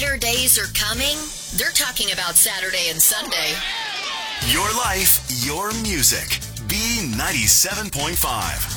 better days are coming? They're talking about Saturday and Sunday. Your life, your music. B97.5.